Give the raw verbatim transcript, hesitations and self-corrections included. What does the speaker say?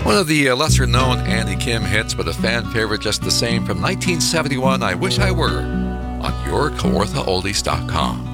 One of the uh, lesser-known Andy Kim hits, but a fan favorite just the same, from nineteen seventy-one, I Wish I Were, on your Kawartha Oldies dot com.